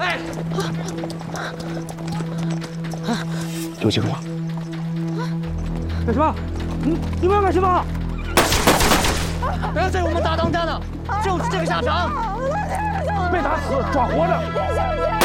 哎， 有计划。 干什么？你们要干什么？ 不要对我们打当家的，就是这个下场。 被打死，抓活着。